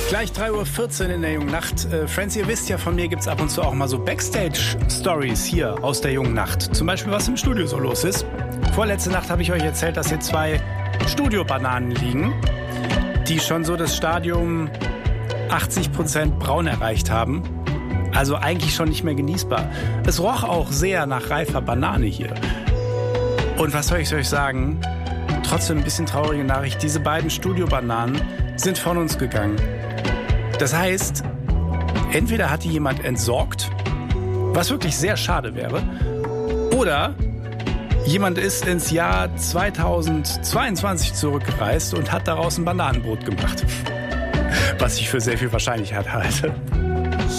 Gleich 3:14 Uhr in der jungen Nacht. Friends, ihr wisst ja, von mir gibt es ab und zu auch mal so Backstage-Stories hier aus der jungen Nacht. Zum Beispiel, was im Studio so los ist. Vorletzte Nacht habe ich euch erzählt, dass hier 2 Studiobananen liegen, die schon so das Stadium 80% braun erreicht haben. Also eigentlich schon nicht mehr genießbar. Es roch auch sehr nach reifer Banane hier. Und was soll ich euch sagen? Trotzdem ein bisschen traurige Nachricht. Diese beiden Studiobananen sind von uns gegangen. Das heißt, entweder hat die jemand entsorgt, was wirklich sehr schade wäre, oder jemand ist ins Jahr 2022 zurückgereist und hat daraus ein Bananenbrot gemacht. Was ich für sehr viel Wahrscheinlichkeit halte.